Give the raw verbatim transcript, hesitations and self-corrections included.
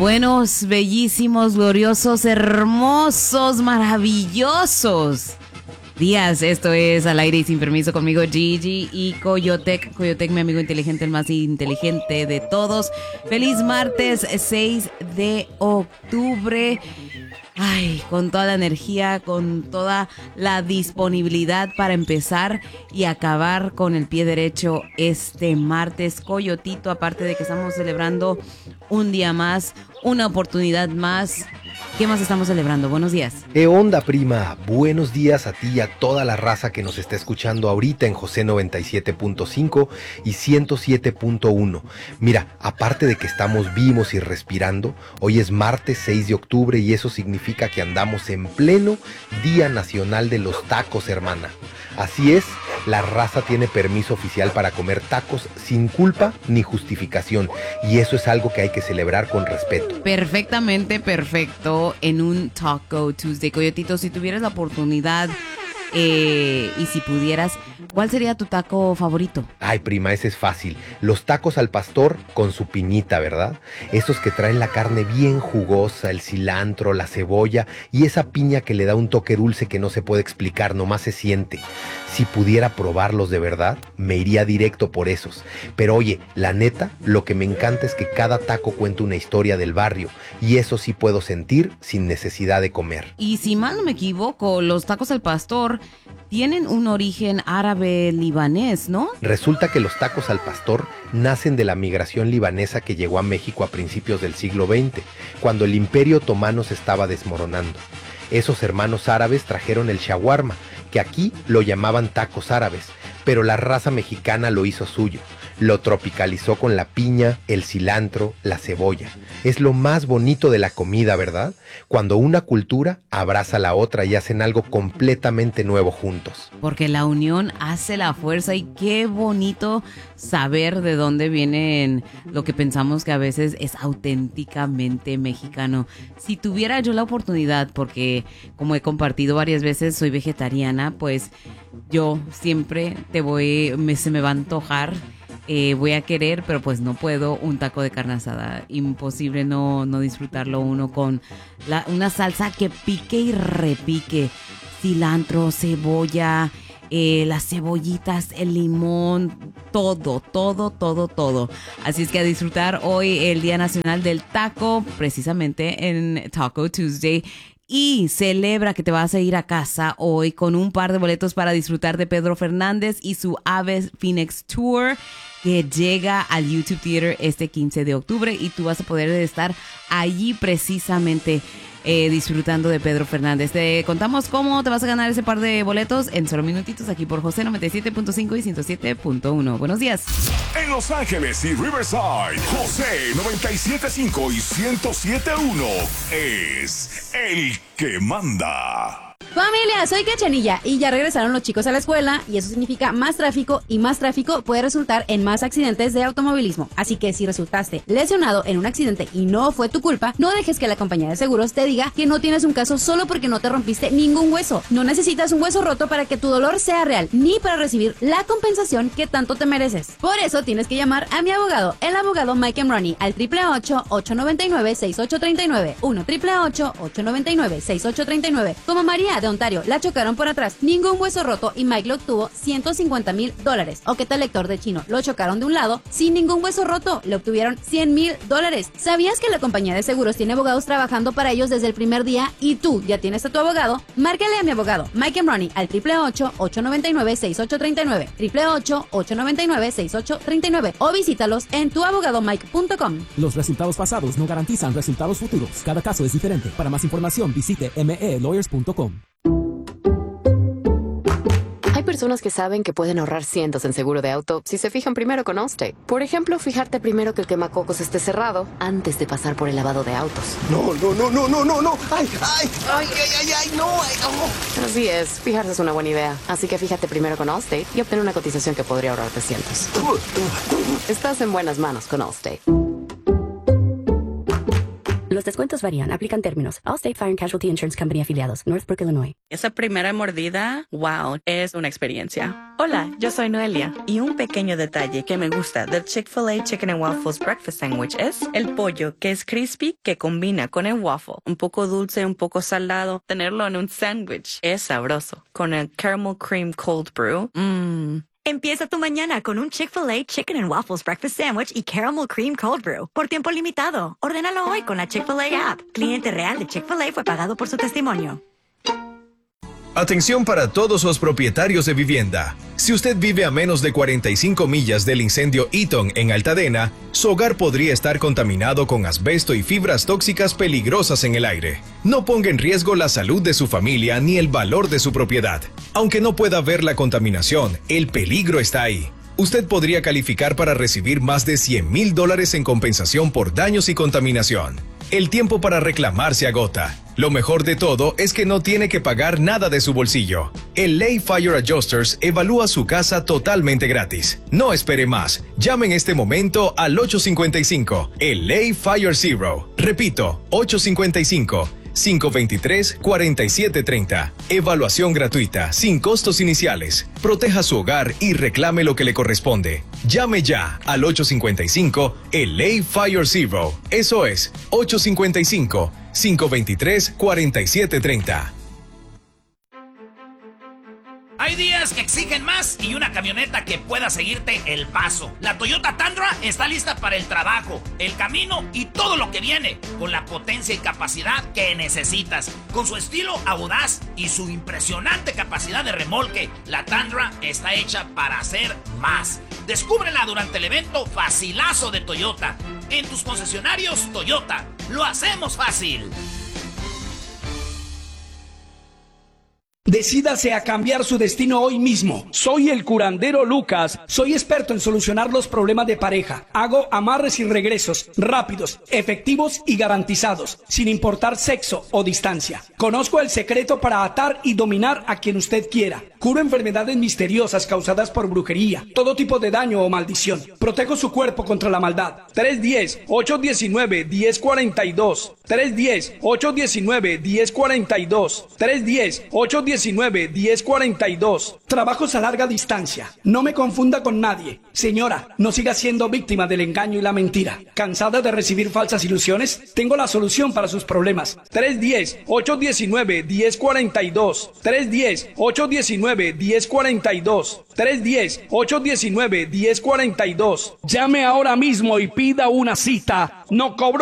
Buenos, bellísimos, gloriosos, hermosos, maravillosos días. Esto es Al Aire y Sin Permiso conmigo, Gigi y Coyotec. Coyotec, mi amigo inteligente, el más inteligente de todos. Feliz martes seis de octubre. Ay, con toda la energía, con toda la disponibilidad para empezar y acabar con el pie derecho este martes. Coyotito, aparte de que estamos celebrando un día más, una oportunidad más. ¿Qué más estamos celebrando? Buenos días. ¿Qué onda, prima? Buenos días a ti y a toda la raza que nos está escuchando ahorita en José noventa y siete punto cinco y ciento siete punto uno. Mira, aparte de que estamos vivos y respirando, hoy es martes seis de octubre y eso significa que andamos en pleno Día Nacional de los Tacos, hermana. Así es, la raza tiene permiso oficial para comer tacos sin culpa ni justificación y eso es algo que hay que celebrar con respeto. Perfectamente perfecto en un Taco Tuesday. Coyotito, si tuvieras la oportunidad eh, y si pudieras, ¿cuál sería tu taco favorito? Ay, prima, ese es fácil. Los tacos al pastor con su piñita, ¿verdad? Esos que traen la carne bien jugosa, el cilantro, la cebolla y esa piña que le da un toque dulce que no se puede explicar, nomás se siente. Si pudiera probarlos de verdad, me iría directo por esos. Pero oye, la neta, lo que me encanta es que cada taco cuenta una historia del barrio y eso sí puedo sentir sin necesidad de comer. Y si mal no me equivoco, los tacos al pastor tienen un origen árabe-libanés, ¿no? Resulta que los tacos al pastor nacen de la migración libanesa que llegó a México a principios del siglo veinte, cuando el Imperio Otomano se estaba desmoronando. Esos hermanos árabes trajeron el shawarma, que aquí lo llamaban tacos árabes, pero la raza mexicana lo hizo suyo. Lo tropicalizó con la piña, el cilantro, la cebolla. Es lo más bonito de la comida, ¿verdad? Cuando una cultura abraza a la otra y hacen algo completamente nuevo juntos. Porque la unión hace la fuerza y qué bonito saber de dónde vienen lo que pensamos que a veces es auténticamente mexicano. Si tuviera yo la oportunidad, porque como he compartido varias veces, soy vegetariana, pues yo siempre te voy, me, se me va a antojar. Eh, voy a querer, pero pues no puedo, un taco de carne asada. Imposible no, no disfrutarlo uno con la, una salsa que pique y repique. Cilantro, cebolla, eh, las cebollitas, el limón, todo, todo, todo, todo. Así es que a disfrutar hoy el Día Nacional del Taco, precisamente en Taco Tuesday. Y celebra que te vas a ir a casa hoy con un par de boletos para disfrutar de Pedro Fernández y su Ave Phoenix Tour, que llega al YouTube Theater este quince de octubre y tú vas a poder estar allí precisamente eh, disfrutando de Pedro Fernández. Te contamos cómo te vas a ganar ese par de boletos en solo minutitos aquí por José noventa y siete punto cinco y ciento siete punto uno. Buenos días. En Los Ángeles y Riverside, José noventa y siete punto cinco y ciento siete punto uno es el que manda. Familia, soy Cachanilla y ya regresaron los chicos a la escuela y eso significa más tráfico y más tráfico puede resultar en más accidentes de automovilismo. Así que si resultaste lesionado en un accidente y no fue tu culpa, no dejes que la compañía de seguros te diga que no tienes un caso solo porque no te rompiste ningún hueso. No necesitas un hueso roto para que tu dolor sea real ni para recibir la compensación que tanto te mereces. Por eso tienes que llamar a mi abogado, el abogado Mike Emroni, al triple ocho, ocho nueve nueve, seis ocho tres nueve, uno triple ocho, ocho nueve nueve, seis ocho tres nueve. Como María de Ontario, la chocaron por atrás, ningún hueso roto y Mike lo obtuvo ciento cincuenta mil dólares. O que tal lector de chino, lo chocaron de un lado sin ningún hueso roto, le obtuvieron cien mil dólares. ¿Sabías que la compañía de seguros tiene abogados trabajando para ellos desde el primer día y tú ya tienes a tu abogado? Márcale a mi abogado Mike Emroni al triple ocho, ocho nueve nueve, seis ocho tres nueve, triple ocho, ocho nueve nueve, seis ocho tres nueve o visítalos en tu abogado mike punto com. Los resultados pasados no garantizan resultados futuros. Cada caso es diferente. Para más información visite m e lawyers punto com. Hay personas que saben que pueden ahorrar cientos en seguro de auto si se fijan primero con Allstate. Por ejemplo, fijarte primero que el quemacocos esté cerrado antes de pasar por el lavado de autos. No, no, no, no, no, no, no. Ay, ay, ay, ay, ay, ay, no, ay, no. Así es, fijarse es una buena idea. Así que fíjate primero con Allstate y obtén una cotización que podría ahorrarte cientos. Estás en buenas manos con Allstate. Los descuentos varían. Aplican términos. Allstate Fire and Casualty Insurance Company afiliados. Northbrook, Illinois. Esa primera mordida, wow, es una experiencia. Hola, yo soy Noelia. Y un pequeño detalle que me gusta del Chick-fil-A Chicken and Waffles Breakfast Sandwich es el pollo, que es crispy, que combina con el waffle. Un poco dulce, un poco salado. Tenerlo en un sándwich es sabroso. Con el caramel cream cold brew, mmm. Empieza tu mañana con un Chick-fil-A Chicken and Waffles Breakfast Sandwich y Caramel Cream Cold Brew. Por tiempo limitado. Ordénalo hoy con la Chick-fil-A app. Cliente real de Chick-fil-A fue pagado por su testimonio. Atención para todos los propietarios de vivienda. Si usted vive a menos de cuarenta y cinco millas del incendio Eaton en Altadena, su hogar podría estar contaminado con asbesto y fibras tóxicas peligrosas en el aire. No ponga en riesgo la salud de su familia ni el valor de su propiedad. Aunque no pueda ver la contaminación, el peligro está ahí. Usted podría calificar para recibir más de cien mil dólares en compensación por daños y contaminación. El tiempo para reclamar se agota. Lo mejor de todo es que no tiene que pagar nada de su bolsillo. El Lay Fire Adjusters evalúa su casa totalmente gratis. No espere más. Llame en este momento al ocho cinco cinco, el Lay Fire Zero. Repito, ocho cinco cinco, cinco dos tres, cuatro siete tres cero. Evaluación gratuita, sin costos iniciales. Proteja su hogar y reclame lo que le corresponde. Llame ya al ocho cinco cinco, el Lay Fire Zero. Eso es, ocho cinco cinco, cinco dos tres, cuatro siete tres cero. Hay días que exigen más y una camioneta que pueda seguirte el paso. La Toyota Tundra está lista para el trabajo, el camino y todo lo que viene, con la potencia y capacidad que necesitas. Con su estilo audaz y su impresionante capacidad de remolque, la Tundra está hecha para hacer más. Descúbrela durante el evento Facilazo de Toyota. En tus concesionarios Toyota, lo hacemos fácil. Decídase a cambiar su destino hoy mismo. Soy el curandero Lucas. Soy experto en solucionar los problemas de pareja. Hago amarres y regresos rápidos, efectivos y garantizados, sin importar sexo o distancia. Conozco el secreto para atar y dominar a quien usted quiera. Curo enfermedades misteriosas causadas por brujería, todo tipo de daño o maldición. Protejo su cuerpo contra la maldad. tres uno cero, ocho uno nueve, uno cero cuatro dos. tres uno cero, ocho uno nueve, uno cero cuatro dos. tres uno cero, ocho uno nueve, uno cero cuatro dos. Trabajos a larga distancia. No me confunda con nadie. Señora, no siga siendo víctima del engaño y la mentira. ¿Cansada de recibir falsas ilusiones? Tengo la solución para sus problemas. tres uno cero, ocho uno nueve, uno cero cuatro dos. tres uno cero, ocho uno nueve, uno cero cuatro dos. tres uno cero, ocho uno nueve, uno cero cuatro dos. Llame ahora mismo y pida una cita. No cobro